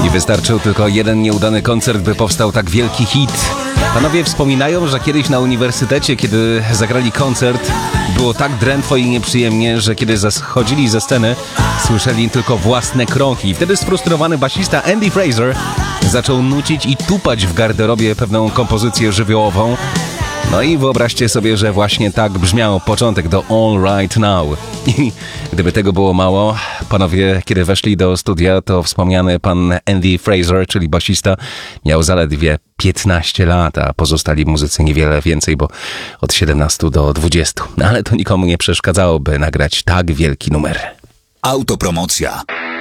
I wystarczył tylko jeden nieudany koncert, by powstał tak wielki hit. Panowie wspominają, że kiedyś na uniwersytecie, kiedy zagrali koncert, było tak drętwo i nieprzyjemnie, że kiedy schodzili ze sceny, słyszeli tylko własne kroki. I wtedy sfrustrowany basista Andy Fraser zaczął nucić i tupać w garderobie pewną kompozycję żywiołową. No i wyobraźcie sobie, że właśnie tak brzmiał początek do All Right Now. I gdyby tego było mało, panowie, kiedy weszli do studia, to wspomniany pan Andy Fraser, czyli basista, miał zaledwie 15 lat, a pozostali muzycy niewiele więcej, bo od 17 do 20. Ale to nikomu nie przeszkadzało, by nagrać tak wielki numer. Autopromocja.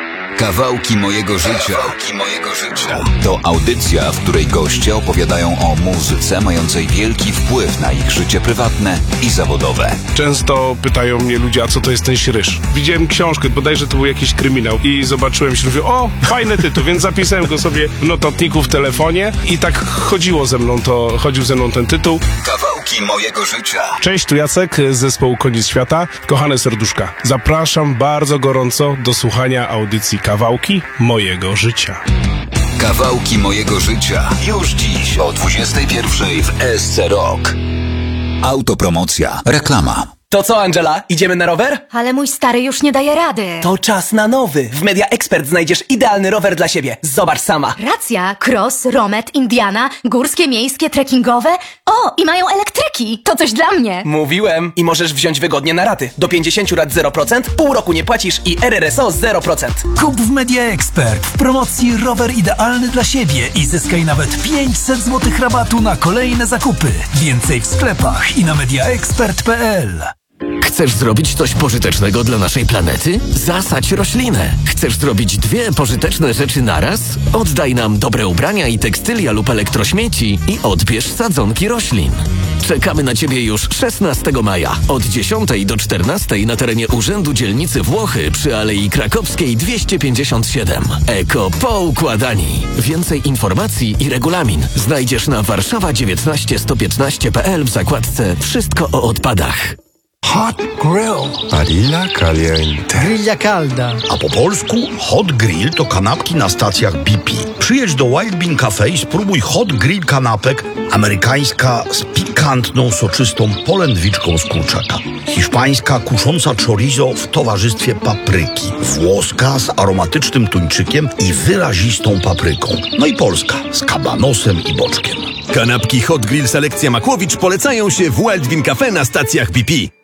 Kawałki mojego życia. Kawałki mojego życia. To audycja, w której goście opowiadają o muzyce mającej wielki wpływ na ich życie prywatne i zawodowe. Często pytają mnie ludzie, a co to jest ten śryż? Widziałem książkę, bodajże to był jakiś kryminał i zobaczyłem śryż. O, fajny tytuł, więc zapisałem go sobie w notatniku w telefonie i tak chodził ze mną ten tytuł. Kawałki mojego życia. Cześć, tu Jacek z zespołu Koniec Świata. Kochane serduszka, zapraszam bardzo gorąco do słuchania audycji Kawałki mojego życia. Kawałki mojego życia. Już dziś o 21:00 w SC Rock. Autopromocja. Reklama. To co, Angela? Idziemy na rower? Ale mój stary już nie daje rady. To czas na nowy. W Media Expert znajdziesz idealny rower dla siebie. Zobacz sama. Racja, cross, romet, Indiana, górskie, miejskie, trekkingowe. O, i mają elektryki. To coś dla mnie. Mówiłem. I możesz wziąć wygodnie na raty. Do 50 lat 0%, pół roku nie płacisz i RRSO 0%. Kup w Media Expert w promocji rower idealny dla siebie i zyskaj nawet 500 zł rabatu na kolejne zakupy. Więcej w sklepach i na mediaexpert.pl. Chcesz zrobić coś pożytecznego dla naszej planety? Zasadź roślinę. Chcesz zrobić dwie pożyteczne rzeczy naraz? Oddaj nam dobre ubrania i tekstylia lub elektrośmieci i odbierz sadzonki roślin. Czekamy na Ciebie już 16 maja od 10 do 14 na terenie Urzędu Dzielnicy Włochy przy Alei Krakowskiej 257. Eko Poukładani. Więcej informacji i regulamin znajdziesz na warszawa19115.pl w zakładce Wszystko o odpadach. Hot Grill. Barilla Caliente. Grilla calda. A po polsku Hot Grill to kanapki na stacjach BP. Przyjedź do Wild Bean Cafe i spróbuj Hot Grill kanapek. Amerykańska z pikantną, soczystą polędwiczką z kurczaka. Hiszpańska kusząca chorizo w towarzystwie papryki. Włoska z aromatycznym tuńczykiem i wyrazistą papryką. No i polska z kabanosem i boczkiem. Kanapki Hot Grill Selekcja Makłowicz polecają się w Wild Bean Cafe na stacjach BP.